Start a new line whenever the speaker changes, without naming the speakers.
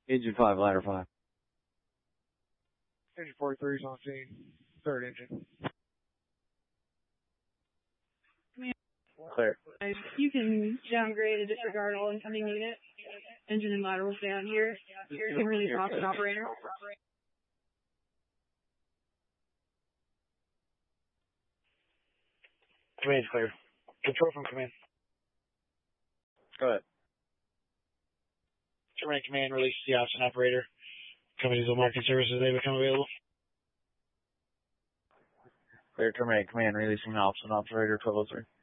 Engine 5, ladder 5.
Engine 43 is on scene. Third engine.
Clear.
You can downgrade and disregard all incoming units. Engine and laterals down here. You can release option operator.
Command's clear. Control from command.
Go ahead.
Terminate command, release the option operator. Companies will market services they become available.
Clear, terminate command, releasing option operator 1203.